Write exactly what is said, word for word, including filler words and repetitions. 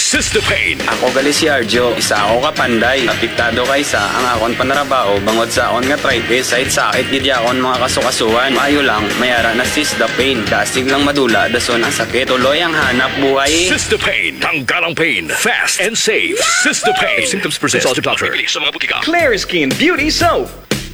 Sister Pain. Ako gali si Arjo, isa ako kapanday. Apektado kay sa ang akon panarabaho bangod sa akon nga arthritis. Side sakit gid akon mga kasukasuan. Maayo lang, mayara na Sister Pain. Dasig lang madula, dason ang sakit. Tuloy ang hanap buhay. Sister Pain. Tanggal ang pain. Fast and safe. Sister Pain. If symptoms persist, consult your doctor. Sa mga butika. Clear Skin Beauty Soap.